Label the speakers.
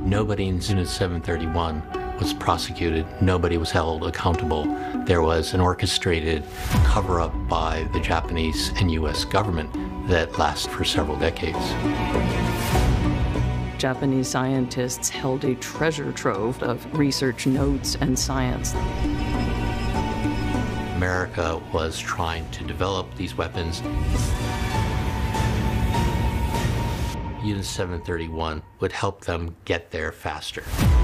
Speaker 1: Nobody in Unit 731 was prosecuted. Nobody was held accountable. There was an orchestrated cover-up by the Japanese and U.S. government that lasted for several decades.
Speaker 2: Japanese scientists held a treasure trove of research notes and science.
Speaker 1: America was trying to develop these weapons. Unit 731 would help them get there faster.